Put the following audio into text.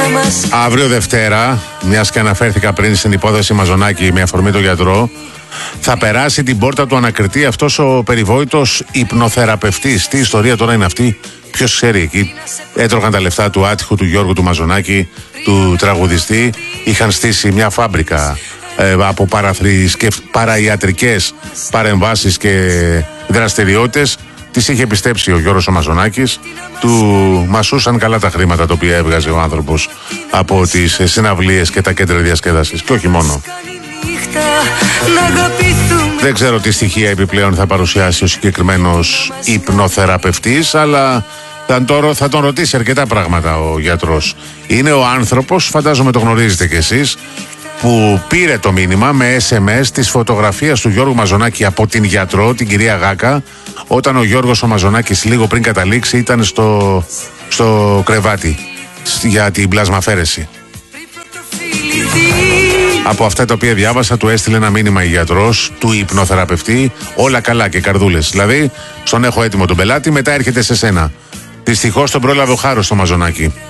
Αύριο Δευτέρα, μιας και αναφέρθηκα πριν στην υπόθεση Μαζονάκη με αφορμή τον γιατρό, θα περάσει την πόρτα του ανακριτή αυτός ο περιβόητος υπνοθεραπευτής. Τι ιστορία τώρα είναι αυτή, ποιος ξέρει εκεί. Έτρωγαν τα λεφτά του άτυχου του Γιώργου του Μαζονάκη, του τραγουδιστή. Είχαν στήσει μια φάμπρικα από παραϊατρικές παρεμβάσεις και δραστηριότητες. Τις είχε πιστέψει ο Γιώργος ο Μαζονάκης. Του μασούσαν καλά τα χρήματα τα οποία έβγαζε ο άνθρωπος από τις συναυλίες και τα κέντρα διασκέδασης. Και όχι μόνο. Δεν ξέρω τι στοιχεία επιπλέον θα παρουσιάσει ο συγκεκριμένος υπνοθεραπευτής, αλλά θα τον ρωτήσει αρκετά πράγματα ο γιατρός. Είναι ο άνθρωπος, φαντάζομαι το γνωρίζετε κι εσείς, που πήρε το μήνυμα με SMS της φωτογραφίας του Γιώργου Μαζονάκη από την γιατρό, την κυρία Γάκα, όταν ο Γιώργος ο Μαζονάκης λίγο πριν καταλήξει ήταν στο κρεβάτι για την πλασμαφέρεση. Από αυτά τα οποία διάβασα, του έστειλε ένα μήνυμα η γιατρός του υπνοθεραπευτή, όλα καλά και καρδούλες. Δηλαδή, στον έχω έτοιμο τον πελάτη, μετά έρχεται σε σένα. Δυστυχώς τον πρόλαβε ο Χάρος στο Μαζονάκη.